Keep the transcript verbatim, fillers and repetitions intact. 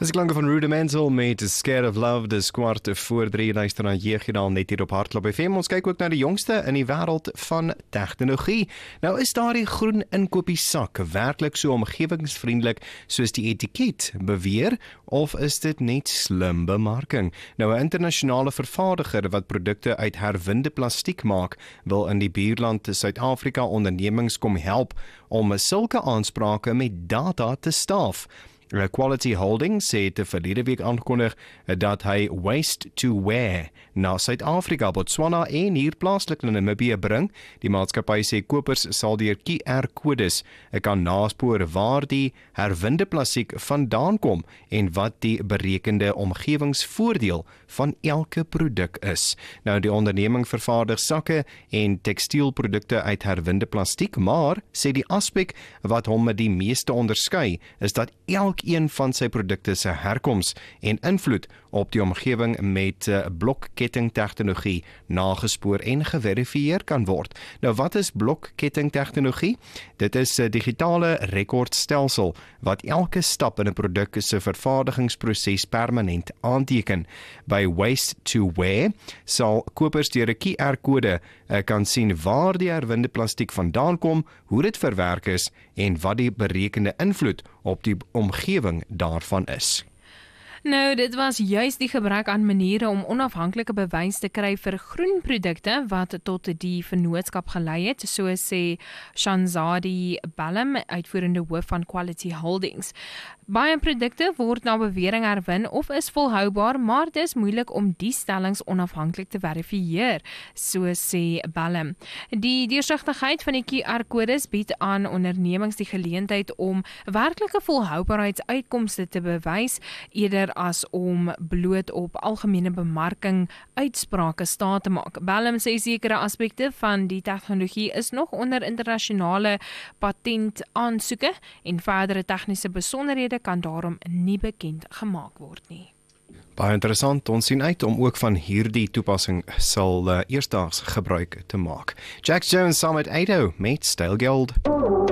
Dis die klanke van Rudimental met Scared of Love, dis kwart voor drie, luister na Jeugjoernaal net hier op Hardklop F M. Ons kyk ook na die jongste in die wêreld van tegnologie. Nou is daardie groen inkopiesak werklik so omgewingsvriendelik soos die etiket beweer, of is dit net slim bemarking? Nou 'n internasionale vervaardiger wat produkte uit herwinde plastiek maak, wil in die buurland Suid-Afrika ondernemings kom help om sulke aansprake met data te staaf. Quality Holdings sê te verlede week aangekondig dat hy Waste to Wear na Suid-Afrika, Botswana en hier plaaslik in Namibië bring. Die maatskappy sê kopers sal deur Q R-kodes kan naspoor waar die herwinde plastiek vandaan kom en wat die berekende omgewingsvoordeel van elke produk is. Nou die onderneming vervaardig sakke en tekstielprodukte uit herwinde plastiek, maar sê die aspek wat hom met die meeste onderskei is dat elk een van sy produkte se herkoms en invloed op die omgewing met blokkettingtegnologie nagespoor en geverifieer kan word. Nou wat is blokkettingtegnologie? Dit is 'n digitale rekordstelsel wat elke stap in 'n produk se vervaardigingsproses permanent aanteken. By Waste to Wear sal kopers deur 'n Q R-kode kan sien waar die herwinde plastiek vandaan kom, hoe dit verwerk is en wat die berekende invloed op die omgewing daarvan is. Nou, dit was juist die gebrek aan maniere om onafhanklike bewys te kry vir groenprodukte wat tot die vennootskap gelei het, so sê Shanzadi Balam, uitvoerende hoof van Quality Holdings. Baie produkte word na bewering herwin of is volhoubaar, maar dit is moeilik om die stellings onafhanklik te verifieer, so sê Balam. Die deursigtigheid van die Q R-kodes bied aan ondernemings die geleentheid om werklike volhoubaarheidsuitkomste te bewys, eerder as om bloot op algemene bemarking uitsprake staat te maak. Balam sê sekere aspekte van die tegnologie is nog onder internasionale patent aansoeke en verdere tegniese besonderhede kan daarom nie bekend gemaak word nie. Baie interessant, ons sien uit om ook van hierdie toepassing sal uh, eersdaags gebruik te maak. Jax Jones saam met Ado met Style Guild.